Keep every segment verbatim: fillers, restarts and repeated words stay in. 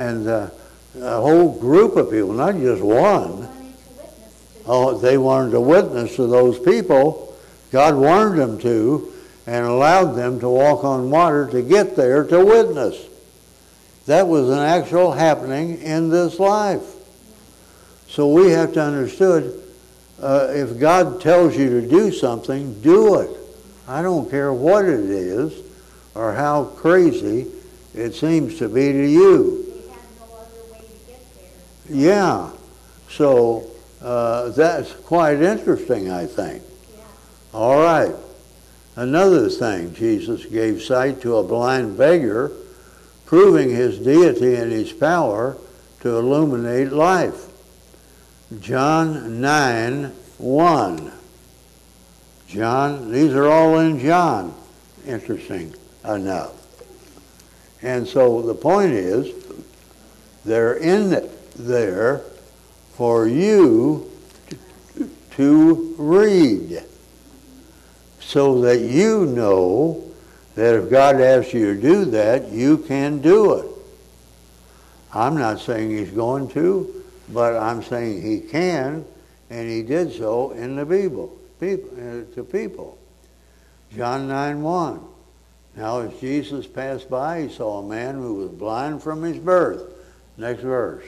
and uh, a whole group of people, not just one. Oh, they wanted to witness to those people. God warned them to and allowed them to walk on water to get there to witness. That was an actual happening in this life. So we have to understand, uh, if God tells you to do something, do it. I don't care what it is or how crazy it seems to be to you. They have no other way to get there. Yeah. So uh, that's quite interesting, I think. Yeah. All right. Another thing, Jesus gave sight to a blind beggar, proving his deity and his power to illuminate life. John nine one. John, these are all in John, interesting enough. And so the point is, they're in there for you to, to read, so that you know that if God asks you to do that, you can do it. I'm not saying he's going to, but I'm saying he can, and he did so in the Bible, people, uh, to people. John nine one. Now as Jesus passed by, he saw a man who was blind from his birth. Next verse.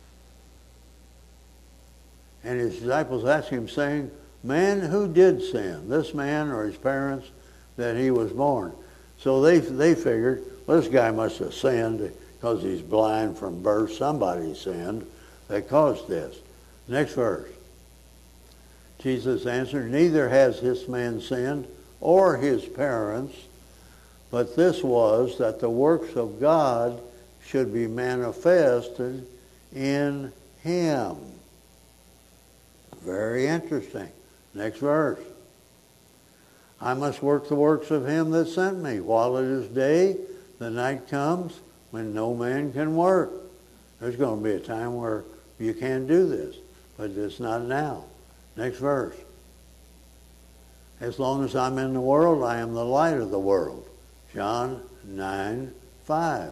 And his disciples asked him, saying, man, who did sin, this man or his parents, that he was born? So they they figured, well, this guy must have sinned because he's blind from birth. Somebody sinned that caused this. Next verse. Jesus answered, neither has this man sinned or his parents, but this was that the works of God should be manifested in him. Very interesting. Next verse. I must work the works of him that sent me. While it is day, the night comes when no man can work. There's going to be a time where you can do this, but it's not now. Next verse. As long as I'm in the world, I am the light of the world. John nine five.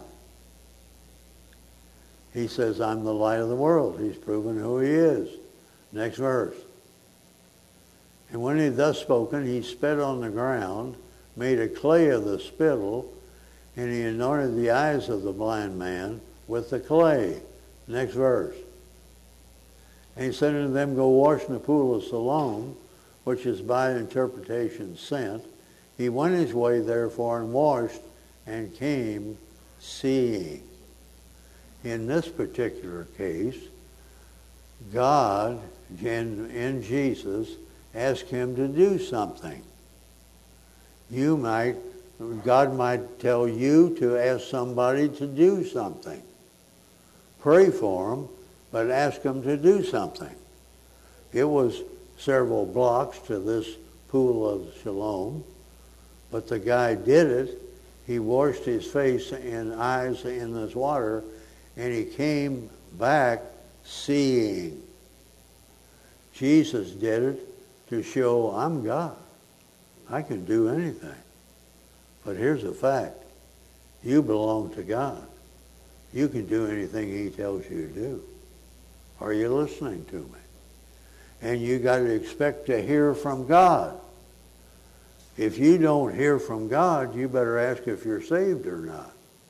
He says, I'm the light of the world. He's proven who he is. Next verse. And when he had thus spoken, he spit on the ground, made a clay of the spittle, and he anointed the eyes of the blind man with the clay. Next verse. And he said unto them, go wash in the pool of Siloam, which is by interpretation sent. He went his way therefore and washed and came seeing. In this particular case, God, in, in Jesus, asked him to do something. You might, God might tell you to ask somebody to do something. Pray for them, but ask them to do something. It was several blocks to this pool of Siloam, but the guy did it. He washed his face and eyes in this water, and he came back seeing. Jesus did it to show, I'm God. I can do anything. But here's the fact. You belong to God. You can do anything he tells you to do. Are you listening to me? And you got to expect to hear from God. If you don't hear from God, you better ask if you're saved or not.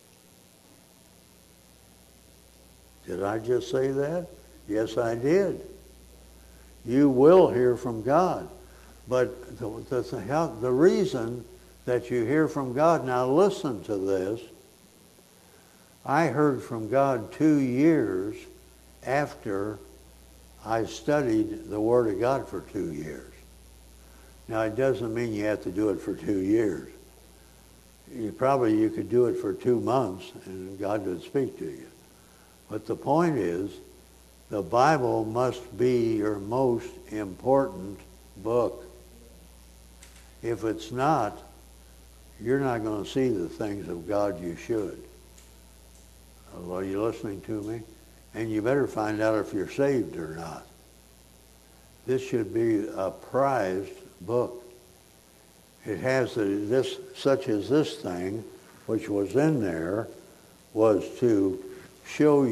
Did I just say that? Yes, I did. You will hear from God. But the, the, the reason that you hear from God, now listen to this. I heard from God two years after I studied the Word of God for two years. Now, it doesn't mean you have to do it for two years. You probably you could do it for two months and God would speak to you. But the point is, the Bible must be your most important book. If it's not, you're not going to see the things of God you should. Are you listening to me? And you better find out if you're saved or not. This should be a prized book. It has the, this, such as this thing, which was in there, was to show you